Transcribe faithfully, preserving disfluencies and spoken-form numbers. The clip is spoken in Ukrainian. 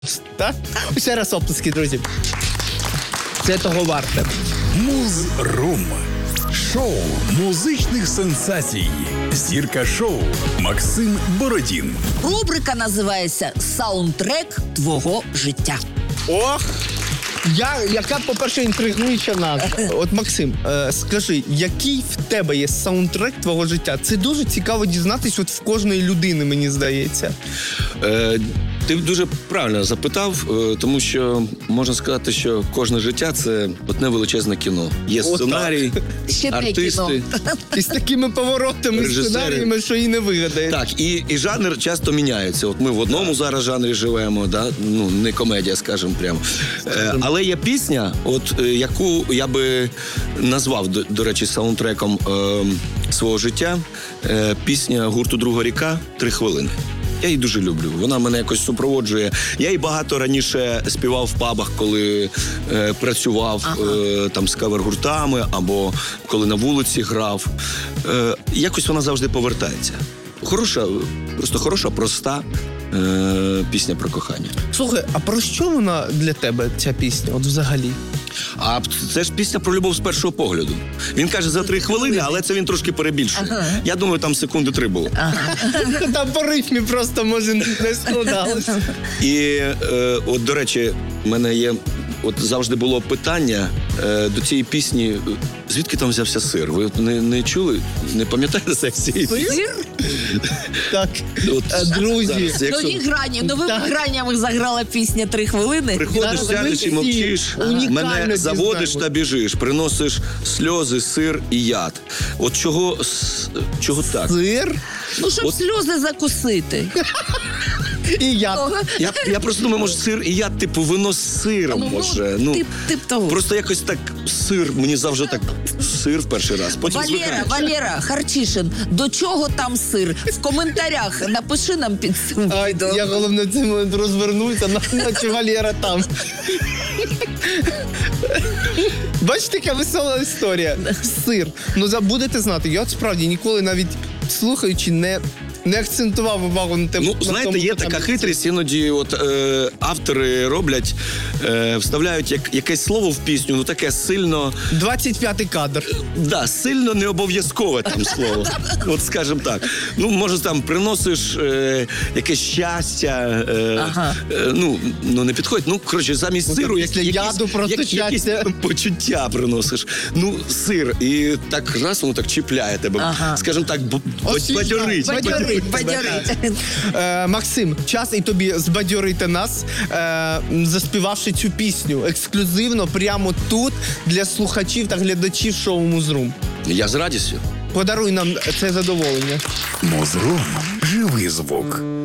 Так? Ще раз оплески, друзі. Це того варте. Муз-рум. Шоу музичних сенсацій. Зірка шоу Максим Бородін. Рубрика називається «Саундтрек твого життя». Ох! Я, яка, по-перше, інтригуюча назва. От, Максим, е, скажи, який в тебе є саундтрек твого життя? Це дуже цікаво дізнатись от в кожної людини, мені здається. Е, ти дуже правильно запитав, е, тому що можна сказати, що кожне життя – це одне величезне кіно. Є О, сценарій, Ще те артисти. кіно. І з такими поворотами, Режисери. сценаріями, що і не вигадаєш. Так, і, і жанр часто міняється. От ми в одному зараз жанрі живемо, да? Ну, не комедія, скажімо прямо. Е, але є пісня, от, е, яку я би назвав, до, до речі, саундтреком е, свого життя. Е, пісня гурту «Друга ріка» «Три хвилини». Я її дуже люблю. Вона мене якось супроводжує. Я її багато раніше співав в пабах, коли е, працював Ага. е, там з кавер-гуртами або коли на вулиці грав. Е, якось вона завжди повертається. Хороша, просто хороша, проста е, пісня про кохання. Слухай, а про що вона для тебе, ця пісня, от взагалі? А це ж пісня про любов з першого погляду. Він каже за три хвилини, але це він трошки перебільшує. Ага. Я думаю, там секунди три було. Там по рифмі просто, може, не складалося. І е, от, до речі, в мене є, от завжди було питання е, до цієї пісні, звідки там взявся сир? Ви от не, не чули? Не пам'ятаєте секції? Сир? Так, От, е, друзі. зараз, якщо Нові грані, новими Так. гранями заграла пісня «Три хвилини». приходиш, Зараз сядеш і ми мовчиш, всі унікально мене заводиш дізнаємось. та біжиш, приносиш сльози, сир і яд. От чого, с- чого так? Сир Ну, щоб От- сльози закусити. і я. Я, я просто думаю, може, сир і яд, типу, вино з сиром, може. Ну, тип, тип того. просто якось так сир, мені завжди так сир в перший раз. Потім Валера, звикаєш. Валера Харчишин, до чого там сир? В коментарях напиши нам під цим А, відео. я, головне, в цей момент розвернуся, на- наче Валера там. Бачите, яка весела історія. Сир. Ну, за- будете знати, я от справді ніколи навіть слухаючи не, не акцентував увагу на тему. Ну, знаєте, є така хитрість, іноді от, е, автори роблять, е, вставляють як, якесь слово в пісню, ну таке сильно, двадцять п'ятий кадр. да, сильно не обов'язкове там слово. От скажімо так. Ну, може, там приносиш е, якесь щастя, е, Ага. е, ну, ну, не підходить. Ну, коротше, замість Ну, сиру після яду просто якісь щастя. почуття приносиш. Ну, сир, і так раз воно так чіпляє тебе. Ага. Скажімо так, б- Освіжає, бадьорить. бадьорить. Бадьорить. Е, Максим, час і тобі збадьорити нас, е, заспівавши цю пісню ексклюзивно прямо тут для слухачів та глядачів шоу Муз-рум. Я з радістю. Подаруй нам це задоволення. Муз-рум. Живий звук.